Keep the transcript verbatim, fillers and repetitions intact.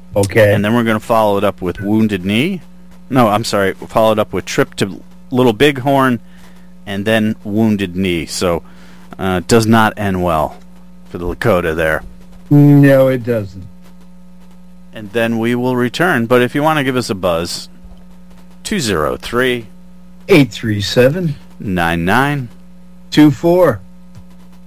Okay. And then we're going to follow it up with Wounded Knee. No, I'm sorry. We'll follow it up with Trip to Little Bighorn, and then Wounded Knee. So uh, it does not end well for the Lakota there. No, it doesn't. And then we will return. But if you want to give us a buzz, two oh three, eight three seven, nine nine two four